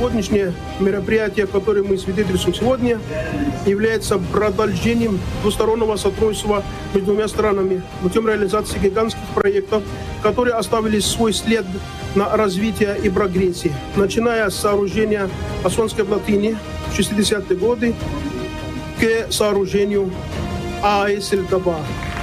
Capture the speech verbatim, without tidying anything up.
сегодняшнее мероприятие, которое мы свидетельствуем сегодня, является продолжением двустороннего сотрудничества между двумя странами путем реализации гигантских проектов, которые оставили свой след на развитие и прогрессе, начиная с сооружения Асуанской плотины в шестидесятые годы к сооружению АЭС Эльтаба.